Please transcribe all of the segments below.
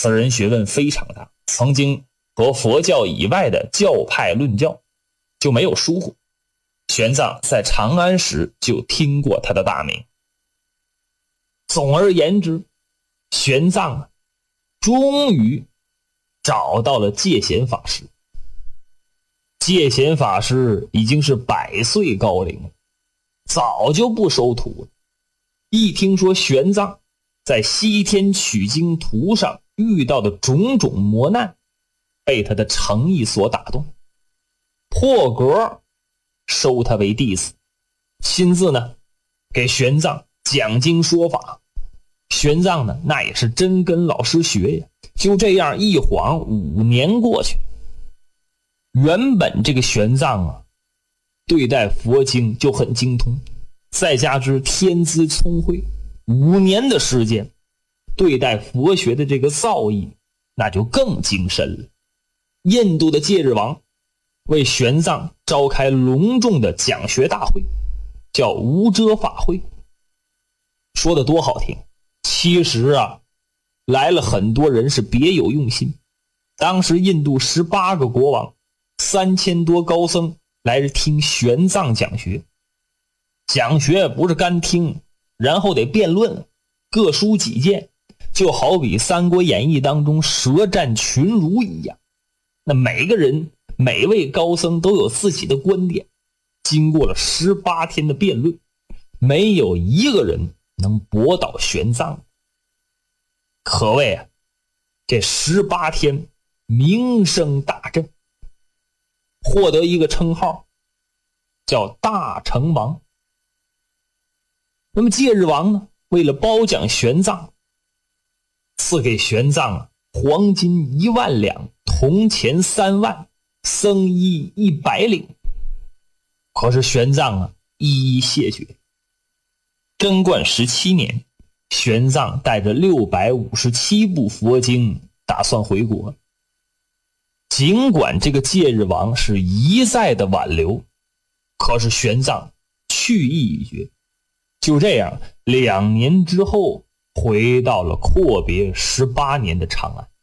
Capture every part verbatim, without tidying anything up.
此人学问非常大，曾经和佛教以外的教派论教，就没有疏忽。玄奘在长安时就听过他的大名。总而言之，玄奘啊，终于找到了戒贤法师。戒贤法师已经是百岁高龄了，早就不收徒了。一听说玄奘在西天取经途上遇到的种种磨难，被他的诚意所打动，破格收他为弟子，亲自呢给玄奘讲经说法。玄奘呢那也是真跟老师学呀。就这样一晃五年过去，原本这个玄奘啊对待佛经就很精通，再加之天资聪慧，五年的时间对待佛学的这个造诣那就更精深了。印度的戒日王为玄奘召开隆重的讲学大会，叫无遮法会。说的多好听，其实啊来了很多人是别有用心。当时印度十八个国王，三千多高僧来听玄奘讲学。讲学不是干听，然后得辩论，各抒己见，就好比《三国演义》当中舌战群儒一样。那每个人每位高僧都有自己的观点，经过了十八天的辩论，没有一个人能驳倒玄奘。可谓啊，这十八天名声大振，获得一个称号叫大成王。那么戒日王呢，为了褒奖玄奘，赐给玄奘啊黄金一万两，铜钱三万，僧衣一百领。可是玄奘啊一一谢绝。贞观十七年，玄奘带着六百五十七部佛经打算回国。尽管这个戒日王是一再的挽留，可是玄奘去意已决。就这样，两年之后回到了阔别十八年的长安。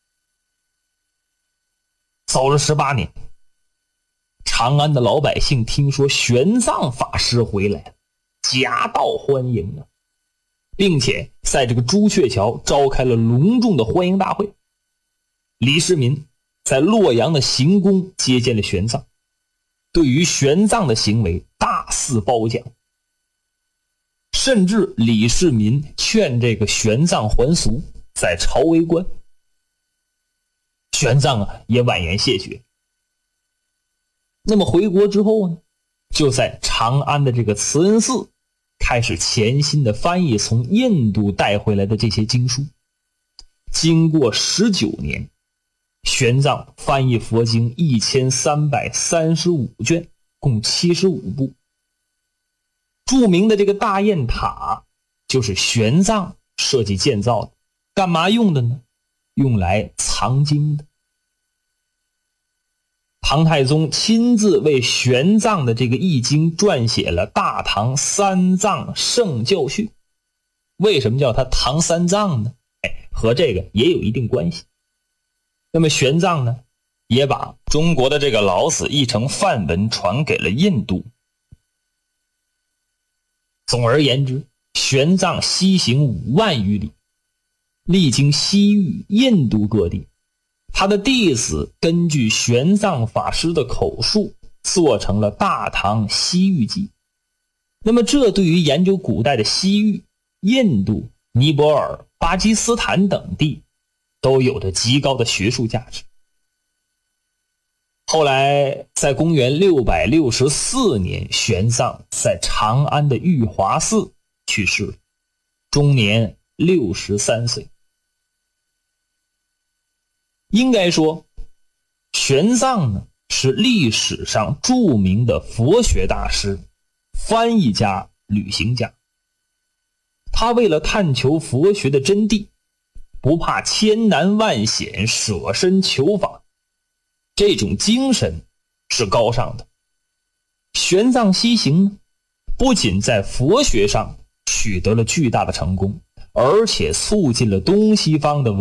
走了十八年，长安的老百姓听说玄奘法师回来了，夹道欢迎啊，并且在这个朱雀桥召开了隆重的欢迎大会。李世民在洛阳的行宫接见了玄奘，对于玄奘的行为大肆褒奖，甚至李世民劝这个玄奘还俗，在朝为官。玄奘啊也婉言谢绝。那么回国之后呢，就在长安的这个慈恩寺开始潜心的翻译从印度带回来的这些经书。经过十九年，玄奘翻译佛经一千三百三十五卷，共七十五部。著名的这个大雁塔就是玄奘设计建造的，干嘛用的呢？用来藏经的。唐太宗亲自为玄奘的这个译经撰写了《大唐三藏圣教序》。为什么叫它唐三藏呢？哎，和这个也有一定关系。那么玄奘呢，也把中国的这个老子译成梵文传给了印度。总而言之，玄奘西行五万余里，历经西域、印度各地。他的弟子根据玄奘法师的口述做成了《大唐西域记》。那么这对于研究古代的西域、印度、尼泊尔、巴基斯坦等地都有着极高的学术价值。后来在公元六百六十四年，玄奘在长安的玉华寺去世了，终年六十三岁。应该说，玄奘呢是历史上著名的佛学大师、翻译家、旅行家。他为了探求佛学的真谛，不怕千难万险，舍身求法，这种精神是高尚的。玄奘西行呢，不仅在佛学上取得了巨大的成功，而且促进了东西方的